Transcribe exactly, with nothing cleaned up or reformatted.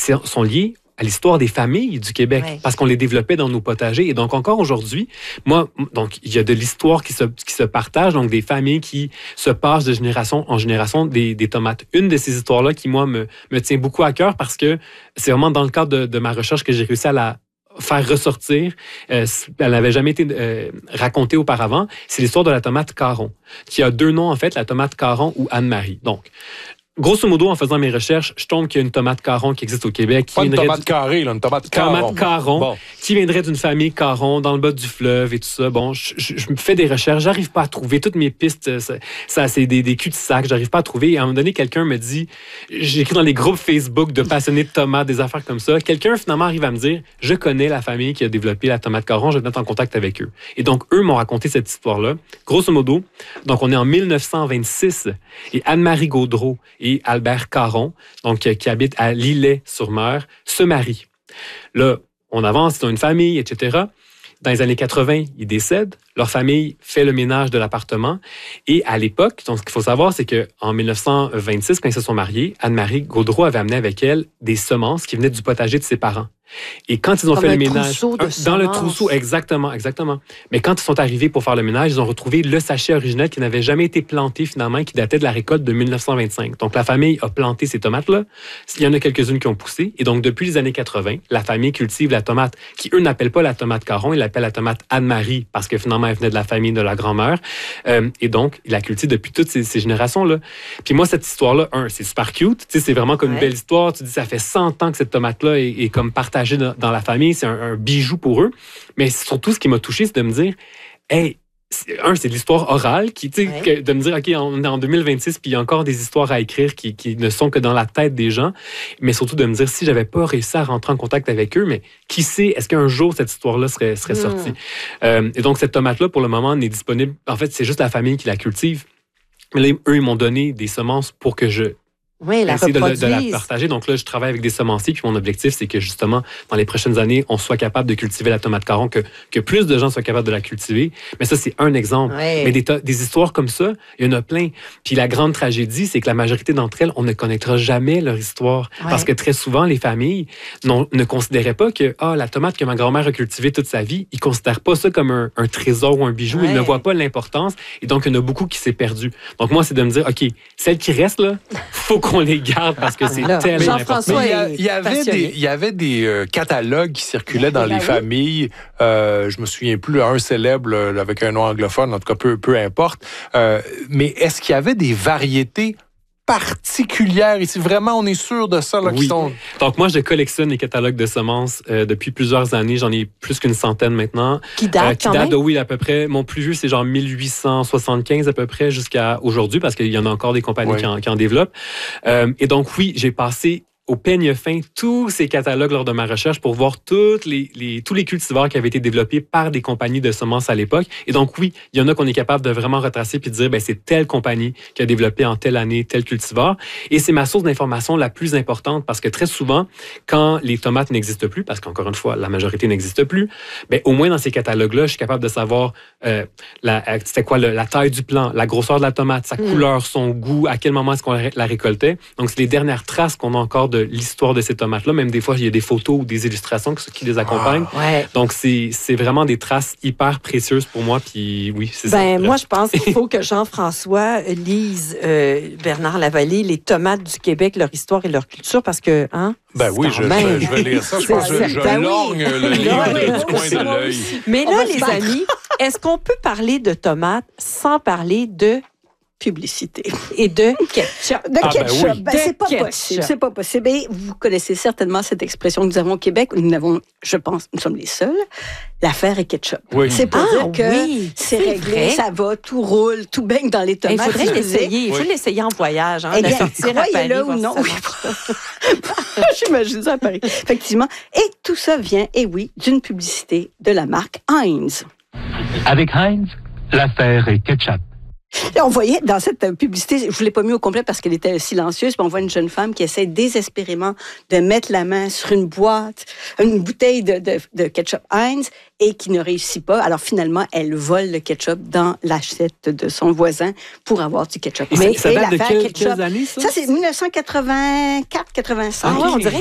sont liées à l'histoire des familles du Québec, ouais. parce qu'on les développait dans nos potagers. Et donc, encore aujourd'hui, moi, donc il y a de l'histoire qui se, qui se partage, donc des familles qui se passent de génération en génération des, des tomates. Une de ces histoires-là qui, moi, me, me tient beaucoup à cœur parce que c'est vraiment dans le cadre de, de ma recherche que j'ai réussi à la faire ressortir. Euh, elle n'avait jamais été euh, racontée auparavant. C'est l'histoire de la tomate Caron, qui a deux noms, en fait, la tomate Caron ou Anne-Marie. Donc, grosso modo, en faisant mes recherches, je tombe qu'il y a une tomate Caron qui existe au Québec. Qui Pas une tomate du... carrée, là, une tomate Caron. Tomate Caron, bon. Qui viendrait d'une famille Caron, dans le bas du fleuve et tout ça. Bon, je, je, je me fais des recherches, j'arrive pas à trouver. Toutes mes pistes, ça, ça c'est des, des cul-de-sac, j'arrive pas à trouver. Et à un moment donné, quelqu'un me dit, j'écris dans les groupes Facebook de passionnés de tomates, des affaires comme ça. Quelqu'un, finalement, arrive à me dire, je connais la famille qui a développé la tomate Caron, je vais te mettre en contact avec eux. Et donc, eux m'ont raconté cette histoire-là. Grosso modo, donc on est en mille neuf cent vingt-six et Anne-Marie Gaudreau et Albert Caron, donc qui habite à Lillet-sur-Mer, se marient. Là, on avance, ils ont une famille, et cetera. Dans les années quatre-vingts, ils décèdent. Leur famille fait le ménage de l'appartement. Et à l'époque, donc, ce qu'il faut savoir, c'est qu'en mille neuf cent vingt-six, quand ils se sont mariés, Anne-Marie Gaudreau avait amené avec elle des semences qui venaient du potager de ses parents. Et quand ils ont Comme fait un le ménage, trousseau de dans semences. le trousseau, exactement, exactement. Mais quand ils sont arrivés pour faire le ménage, ils ont retrouvé le sachet original qui n'avait jamais été planté finalement, et qui datait de la récolte de mille neuf cent vingt-cinq. Donc la famille a planté ces tomates-là. Il y en a quelques-unes qui ont poussé. Et donc depuis les années quatre-vingts, la famille cultive la tomate qui eux n'appellent pas la tomate Caron, ils l'appellent la tomate Anne-Marie parce que finalement elle venait de la famille de la grand-mère. Euh, et donc ils la cultivent depuis toutes ces, ces générations-là. Puis moi cette histoire-là, un, c'est super cute. Tu sais, c'est vraiment comme ouais. une belle histoire. Tu dis ça fait cent ans que cette tomate-là est, est comme partagée dans, dans la famille. C'est un, un bijou pour eux. Mais surtout, ce qui m'a touché, c'est de me dire, hey, c'est, un, c'est de l'histoire orale, qui, tu sais, ouais. de me dire, OK, on est en deux mille vingt-six, puis il y a encore des histoires à écrire qui, qui ne sont que dans la tête des gens. Mais surtout de me dire, si j'avais pas réussi à rentrer en contact avec eux, mais qui sait, est-ce qu'un jour cette histoire-là serait, serait mmh. sortie? Euh, et donc, cette tomate-là, pour le moment, n'est disponible. En fait, c'est juste la famille qui la cultive. Mais là, eux, ils m'ont donné des semences pour que je Oui, la essayer de, de la partager. Donc là, je travaille avec des semenciers, puis mon objectif, c'est que justement, dans les prochaines années, on soit capable de cultiver la tomate Caron, que, que plus de gens soient capables de la cultiver. Mais ça, c'est un exemple. Oui. Mais des, des histoires comme ça, il y en a plein. Puis la grande tragédie, c'est que la majorité d'entre elles, on ne connaîtra jamais leur histoire. Oui. Parce que très souvent, les familles ne considéraient pas que ah, la tomate que ma grand-mère a cultivée toute sa vie, ils ne considèrent pas ça comme un, un trésor ou un bijou. Oui. Ils ne voient pas l'importance. Et donc, il y en a beaucoup qui s'est perdu. Donc moi, c'est de me dire, OK, celle qui reste là, faut qu'on les garde parce que c'est tellement important. Mais il y, y avait des, il y avait des euh, catalogues qui circulaient dans les familles. Euh, je me souviens plus, un célèbre là, avec un nom anglophone, en tout cas, peu, peu importe. Euh, mais est-ce qu'il y avait des variétés particulières ici? Vraiment, on est sûr de ça, là, oui. qui sont... Donc, moi, je collectionne les catalogues de semences euh, depuis plusieurs années. J'en ai plus qu'une centaine maintenant. Qui datent, euh, qui quand datent, même? Oui, à peu près. Mon plus vieux, c'est genre mille huit cent soixante-quinze à peu près jusqu'à aujourd'hui, parce qu'il y en a encore des compagnies oui. qui, en, qui en développent. Euh, et donc, oui, j'ai passé au peigne fin tous ces catalogues lors de ma recherche pour voir toutes les, les, tous les cultivars qui avaient été développés par des compagnies de semences à l'époque. Et donc, oui, il y en a qu'on est capable de vraiment retracer puis de dire, ben c'est telle compagnie qui a développé en telle année tel cultivar. Et c'est ma source d'information la plus importante parce que très souvent, quand les tomates n'existent plus, parce qu'encore une fois, la majorité n'existe plus, ben au moins dans ces catalogues-là, je suis capable de savoir euh, la, c'était quoi le, la taille du plant, la grosseur de la tomate, sa mmh. couleur, son goût, à quel moment est-ce qu'on la récoltait. Donc, c'est les dernières traces qu'on a encore de l'histoire de ces tomates-là. Même des fois, il y a des photos ou des illustrations qui les accompagnent. Ah, ouais. Donc, c'est, c'est vraiment des traces hyper précieuses pour moi. Puis oui, c'est ben, ça. Moi, je pense qu'il faut que Jean-François lise euh, Bernard Lavallée, Les tomates du Québec, leur histoire et leur culture, parce que... Hein, ben oui, je, je, je vais lire ça. Je pense que je, je ben lorgne oui. le livre du coin de l'œil. Mais là, les amis, est-ce qu'on peut parler de tomates sans parler de publicité et de ketchup? De ah, ketchup, ben oui. ben, c'est de pas ketchup. possible. C'est pas possible. Et vous connaissez certainement cette expression que nous avons au Québec. Nous n'avons, je pense, nous sommes les seuls. L'affaire est ketchup. Oui. C'est pour ah, dire que oui, c'est, c'est réglé, vrai. Ça va, tout roule, tout baigne dans les tomates. Il faudrait l'essayer. Il faut oui. l'essayer en voyage. Hein, eh bien, la sortir à Paris. Là ou non. Oui. J'imagine ça à Paris. Effectivement. Et tout ça vient, et oui, d'une publicité de la marque Heinz. Avec Heinz, l'affaire est ketchup. Là, on voyait dans cette publicité, je ne vous l'ai pas mis au complet parce qu'elle était silencieuse, mais on voit une jeune femme qui essaie désespérément de mettre la main sur une boîte, une bouteille de, de, de ketchup Heinz et qui ne réussit pas. Alors finalement, elle vole le ketchup dans l'assiette de son voisin pour avoir du ketchup. Et mais ça, ça date de quelle, quelle année, ça? Ça, c'est dix-neuf cent quatre-vingt-quatre quatre-vingt-cinq. Ah ouais, on dirait